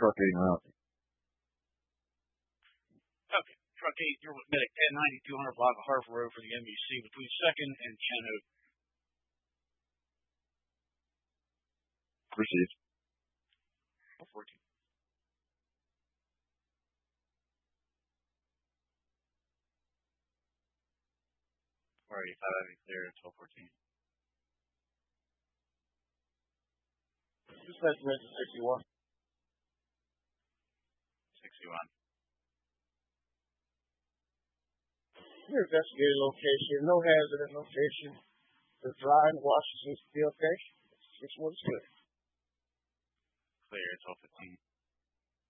truck 8 now. Okay. Truck 8, you're with Medic 1090, 200 block of Harford Road for the MVC between 2nd and Chenhook. Received. 14. Alrighty, 5 clear at 1214. Dispatch message 61. 61. Your investigated location, no hazard at location. The dry and wash is still okay. 6 1 Clear at 1215.